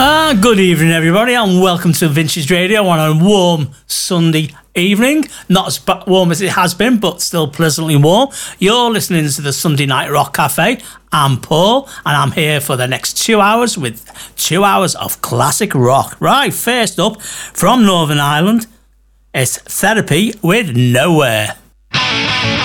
Good evening, everybody, and welcome to Vintage Radio on a warm Sunday evening. Not as warm as it has been, but still pleasantly warm. You're listening to the Sunday Night Rock Cafe. I'm Paul, and I'm here for the next 2 hours with 2 hours of classic rock. Right, first up, from Northern Ireland, it's Therapy with Nowhere.